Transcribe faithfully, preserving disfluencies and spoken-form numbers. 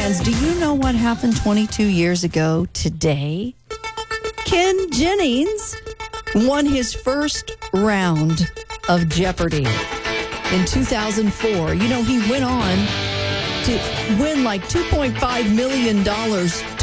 fans, do you know what happened twenty-two years ago today? Ken Jennings won his first round of Jeopardy in two thousand four. You know, he went on to win like two point five million dollars